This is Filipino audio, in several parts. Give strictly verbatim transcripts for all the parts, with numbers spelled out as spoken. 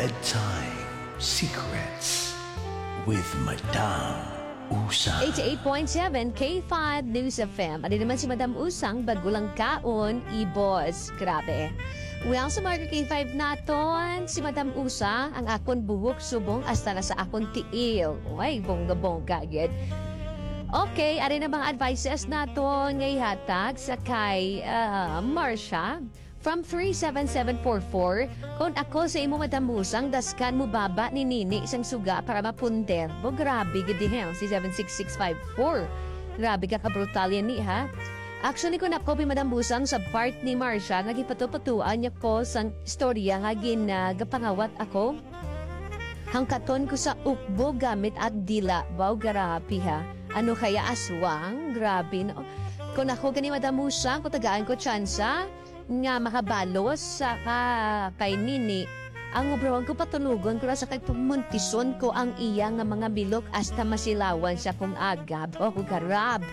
Bedtime Secrets with Madame Usang. eighty-eight point seven K five News F M. Ano naman si Madam Usang, bagulang kaon, i-boss. Grabe. Well, sa mga K five naton, si Madam Usang, ang akon buhok subong hasta na sa akon tiil. Uy, bongga-bongga, yun. Okay, ari na mga advices naton ngay hatag sa kay uh, Marsha from three seven seven four four. Kung ako sa imo Madam Usang, daskan mo baba ni Nini isang suga para mapunder. Bo, grabe gidi hell, si seven six six five four. Grabe ka ka-brutal yan ni ha. Actually, kung ako pi Madam Usang sa part ni Marsha, nagipatupatuan niya ko sa storya nga ginagapangawat ako. Hangkaton ko sa ukbo gamit at dila. Wow, grabe ha. Ano kaya aswang? Grabe no. Kung ako gani Madam Usang, kung tagaan ko tsansa nga makabalos sa ka, kay Nini, ang ubrawan ko patulugon ko sa kay pumuntisyon ko ang iya nga mga bilok hasta masilawan siya kung agab. Oh, grabe.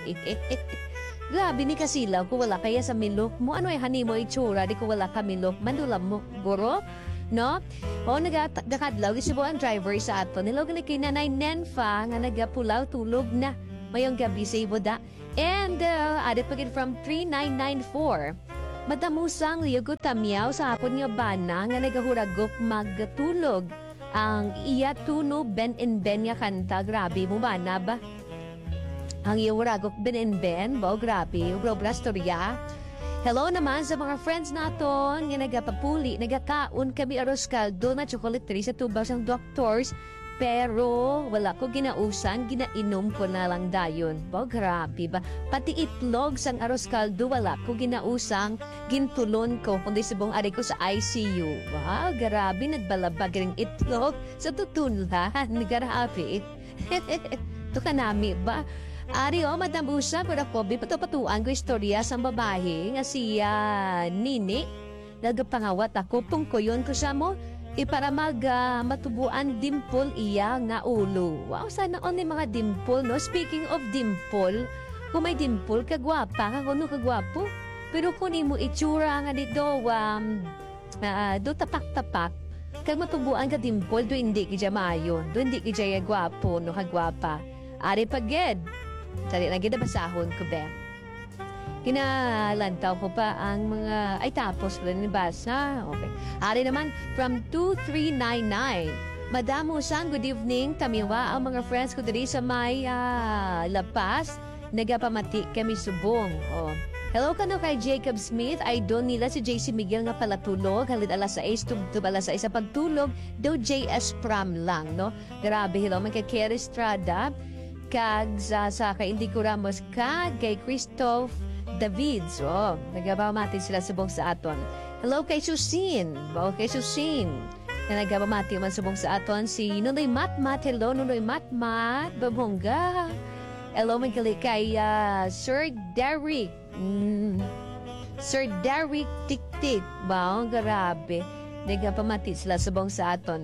Grabe ni kasilaw ko wala kaya sa milok mo. Ano ay hani mo itsura di ko wala ka milok. Mandula mo, guro? No? O nagakadlaw, isibo ang driver sa ato. Nilog na kay Nanay Nenfa nga nagapulaw tulog na. Mayong gabi sa iboda. And uh, added pagin from three nine nine four. Madam Usang liyagot tamyaw sa hapon nga bana nga nagahuragok magtulog. Ang iya tuno Ben and Ben nga kanta. Grabe mo bana ba? Ang iya huragok Ben and Ben. Bo, grabe. Ubra-ubra storya. Hello naman sa mga friends naton nga nagapapuli, nagakaon kami aros kaldo na chocolate sa tubaw ng doctors. Pero wala ko ginausan, ginainom ko na lang dayon. Bo, grabe ba? Pati itlog sang aros kaldo, wala ko ginausang, gintulon ko, kundi subong ari ko sa I C U. Wow, grabe, nagbalabag rin itlog sa tutunlan. Grabe. Ito ka nami ba? Ari o, Madam Usang, kung ako, bipatupatuan ko istorya sa babae nga siya Nini. Nagapangawat ako, pungkoyon ko siya mo. E para mag uh, matubuan dimple iya nga ulo. Wow, sana on mga dimple, no? Speaking of dimple, kung may dimple, kagwapa, kakuno kagwapo. Pero kung mo itsura nga dito, um, uh, do tapak-tapak, kag matubuan ka dimple, do hindi kija mayon, do hindi kija gwapo, no, kagwapa. Ari paged, sali na gida basahon ko, be. Kinalantaw ko pa ang mga, ay tapos ko ni basa. Okay. Ari naman, from two three nine nine. Madam Usang, good evening. Tamiwa ang mga friends ko diri sa may uh, Lapas. Nagapamati kami subong. Oh. Hello ka no kay Jacob Smith. Ay doon nila si J C Miguel nga palatulog. Halid alas sais, tubtub alas sais sa pagtulog. Do J S Pram lang, no? Grabe, hello man kay Kerry Estrada. Kag sa, sa kay Indico Ramos. Kag kay Christoph Davids. Oh, nagabamati sila subong sa aton. Hello kay Susin. Wow, kay Susin. Na nagabamati man subong sa aton si Nunoy Matmat. Hello, Nunoy Matmat. Babongga. Hello, man kali kay uh, Sir Derrick. Mm. Sir Derrick Tik-Tik. Wow, grabe. Nagabamati sila subong sa aton.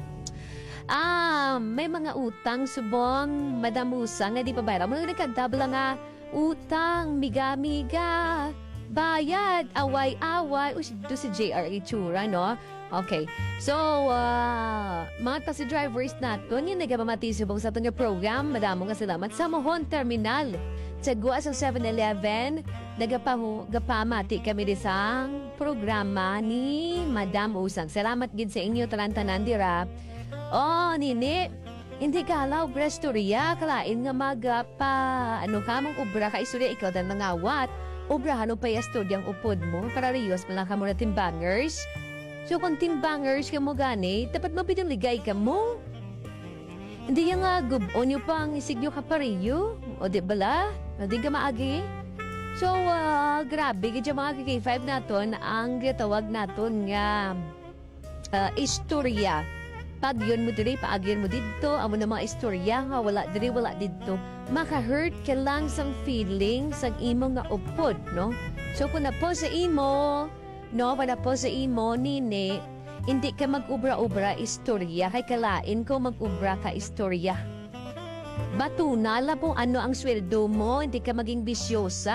Ah, may mga utang subong Madam Usang na di pa bayra. Mga nagkagdabla nga utang, miga-miga, bayad, away-away. Uy, do si J R Ichura, no? Okay. So, uh, mga taxi drivers natin, yung nagamatisibong sa ating program, madamong kasalamat sa Mohon Terminal. Sa guwa sa seven eleven, nagapamati kami disang programa ni Madam Usang. Salamat gid sa inyo, talantanan, dira. Oh, Nini, hindi ka alaw, brestorya, kalain nga magapa, ano ka mong ubra ka istorya, ikaw dan nangawat. Ubrahan o pa yung istoryang upod mo, para riyos mo lang ka muna timbangers. So kung timbangers ka mo gani, dapat mabitong ligay ka mo. Hindi yung nga gubon nyo pang isigyo ka pa riyo. O di bala? O di ka maagi? So, uh, grabe, kaya mga K five naton, ang tawag naton nga uh, istorya. Pag yun mo diri, paagyan mo dito, amo na mga istorya nga, wala diri, wala dito. Maka-hurt ka lang sang feeling sang imo nga upod, no? So, kung na po sa imo, no, kung na po sa imo, Nini, hindi ka mag-ubra-ubra istorya, kay kalain ko mag-ubra ka istorya. Batunala po ano ang sweldo mo, hindi ka maging bisyosa,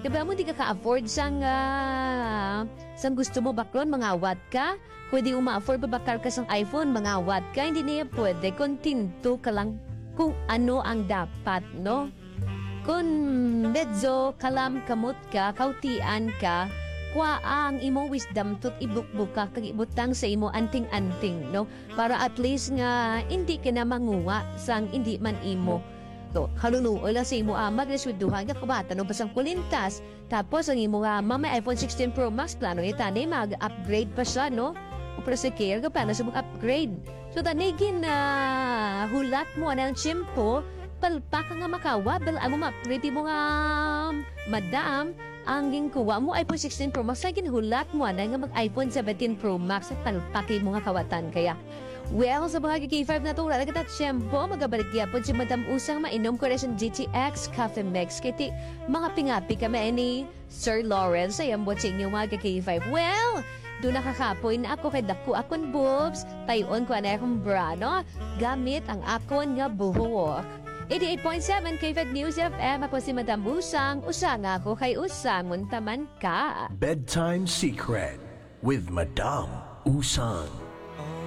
Diba mo di ka ka-afford sang, ah, sang gusto mo bakron, mangawat ka? Pwede mo ma-afford pa bakal ka sang iPhone, mangawat ka? Hindi niya pwede kung tinto ka lang kung ano ang dapat, no? Kung medyo kalam kamot ka, kautian ka, kwa ang imo wisdom tot ibukbuka kag ibutang sa imo anting-anting, no? Para at least nga hindi ka na manguwa sang hindi man imo. To, halunuoy lang sa imo ama, greswiduhan ka kabata no basang kulintas. Tapos ang imo ama may iPhone sixteen Pro Max plano ita ni mag-upgrade pa siya, no? O pero si care ka plano sa mag-upgrade. So tanigin na hulat mo ang tiyempo, palpa ka nga makawa, bel amo ma-upgrade mo nga madam, ang ginkuha mo iPhone sixteen Pro Max, ay ginhulat mo na nga mag-iPhone seventeen Pro Max at palpaki mo nga kawatan kaya. Well, sa mga K five na ito, wala na kita tiyempo, magabalik yapon si Madam Usang mainom ko rin sa G T X Cafe Mix. Kiti, mga pingapi kami ni Sir Lawrence ay ambot sa inyo mga K five. Well, doon nakakapoy na ako kay dako akon boobs, tayon ko na akong bra, no? Gamit ang akon nga buhok. eighty-eight point seven K five News F M, ako si Madam Usang. Usang ako kay Usang, muntaman ka. Bedtime Secret with Madame Usang.